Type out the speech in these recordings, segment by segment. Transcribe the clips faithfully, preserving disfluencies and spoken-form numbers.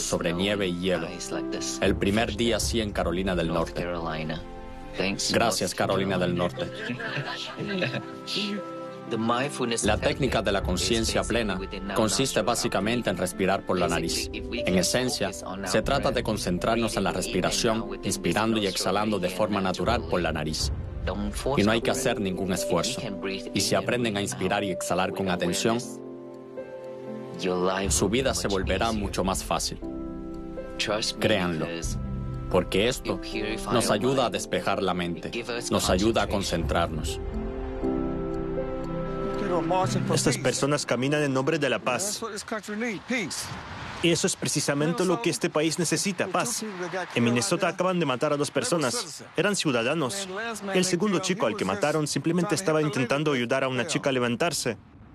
sobre nieve y hielo. El primer día sí en Carolina del Norte. Gracias, Carolina del Norte. La técnica de la conciencia plena consiste básicamente en respirar por la nariz. En esencia, se trata de concentrarnos en la respiración, inspirando y exhalando de forma natural por la nariz. Y no hay que hacer ningún esfuerzo. Y si aprenden a inspirar y exhalar con atención, su vida se volverá mucho más fácil. Créanlo, porque esto nos ayuda a despejar la mente, nos ayuda a concentrarnos. Estas personas caminan en nombre de la paz. Y eso es precisamente lo que este país necesita, paz. En Minnesota acaban de matar a dos personas. Eran ciudadanos. El segundo chico al que mataron simplemente estaba intentando ayudar a una chica a levantarse.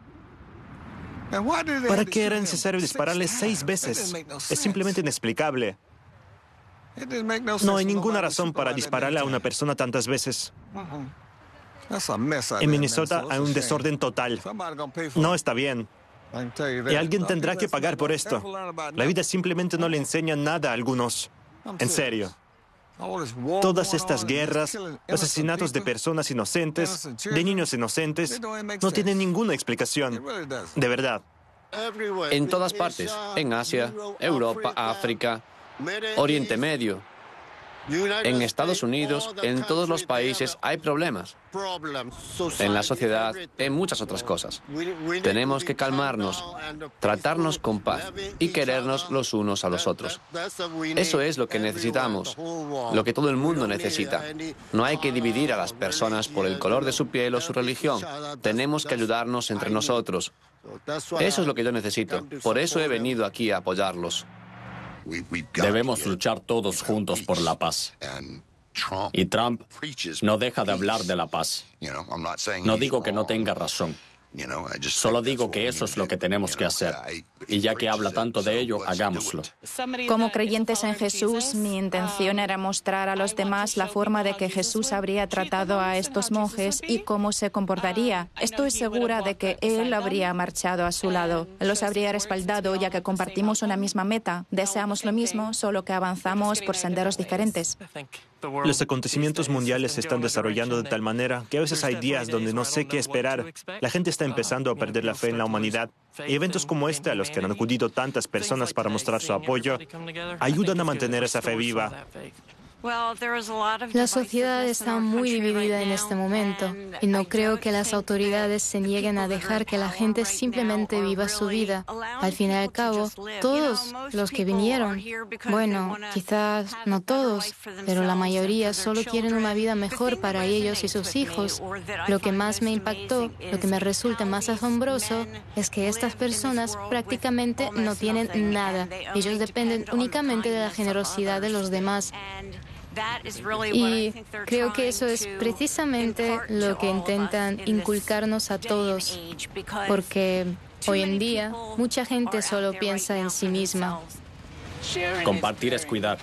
¿Para qué era necesario dispararle seis veces? Es simplemente inexplicable. No hay ninguna razón para dispararle a una persona tantas veces. En Minnesota hay un desorden total. No está bien. Y alguien tendrá que pagar por esto. La vida simplemente no le enseña nada a algunos. En serio. Todas estas guerras, los asesinatos de personas inocentes, de niños inocentes, no tienen ninguna explicación. De verdad. En todas partes, en Asia, Europa, África, Oriente Medio, en Estados Unidos, en todos los países hay problemas. En la sociedad, en muchas otras cosas. Tenemos que calmarnos, tratarnos con paz y querernos los unos a los otros. Eso es lo que necesitamos, lo que todo el mundo necesita. No hay que dividir a las personas por el color de su piel o su religión. Tenemos que ayudarnos entre nosotros. Eso es lo que yo necesito. Por eso he venido aquí a apoyarlos. Debemos luchar todos juntos por la paz. Y Trump no deja de hablar de la paz. No digo que no tenga razón. Solo digo que eso es lo que tenemos que hacer. Y ya que habla tanto de ello, hagámoslo. Como creyentes en Jesús, mi intención era mostrar a los demás la forma de que Jesús habría tratado a estos monjes y cómo se comportaría. Estoy segura de que Él habría marchado a su lado. Los habría respaldado ya que compartimos una misma meta. Deseamos lo mismo, solo que avanzamos por senderos diferentes. Los acontecimientos mundiales se están desarrollando de tal manera que a veces hay días donde no sé qué esperar. La gente está empezando a perder la fe en la humanidad. Y eventos como este, a los que han acudido tantas personas para mostrar su apoyo, ayudan a mantener esa fe viva. La sociedad está muy dividida en este momento y no creo que las autoridades se nieguen a dejar que la gente simplemente viva su vida. Al fin y al cabo, todos los que vinieron, bueno, quizás no todos, pero la mayoría solo quieren una vida mejor para ellos y sus hijos. Lo que más me impactó, lo que me resulta más asombroso, es que estas personas prácticamente no tienen nada. Ellos dependen únicamente de la generosidad de los demás. Y creo que eso es precisamente lo que intentan inculcarnos a todos, porque hoy en día mucha gente solo piensa en sí misma. Compartir es cuidar.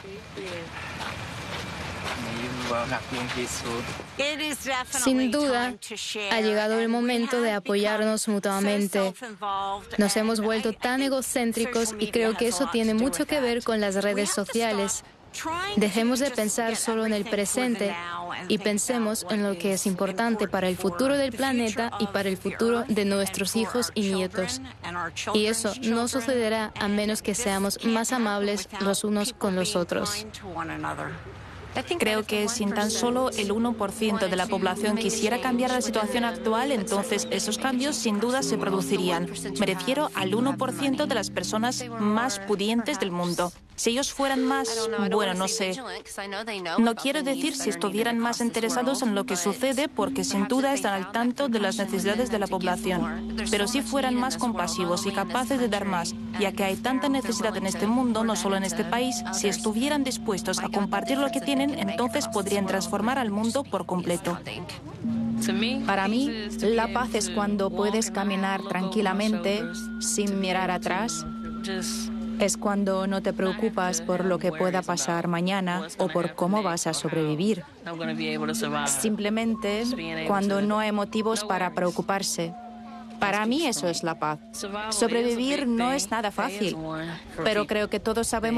Sin duda, ha llegado el momento de apoyarnos mutuamente. Nos hemos vuelto tan egocéntricos y creo que eso tiene mucho que ver con las redes sociales. Dejemos de pensar solo en el presente y pensemos en lo que es importante para el futuro del planeta y para el futuro de nuestros hijos y nietos. Y eso no sucederá a menos que seamos más amables los unos con los otros. Creo que si tan solo el uno por ciento de la población quisiera cambiar la situación actual, entonces esos cambios sin duda se producirían. Me refiero al uno por ciento de las personas más pudientes del mundo. Si ellos fueran más, bueno, no sé. No quiero decir si estuvieran más interesados en lo que sucede, porque sin duda están al tanto de las necesidades de la población. Pero si fueran más compasivos y capaces de dar más, ya que hay tanta necesidad en este mundo, no solo en este país, si estuvieran dispuestos a compartir lo que tienen, entonces podrían transformar al mundo por completo. Para mí, la paz es cuando puedes caminar tranquilamente sin mirar atrás. Es cuando no te preocupas por lo que pueda pasar mañana o por cómo vas a sobrevivir. Simplemente cuando no hay motivos para preocuparse. Para mí eso es la paz. Sobrevivir no es nada fácil, pero creo que todos sabemos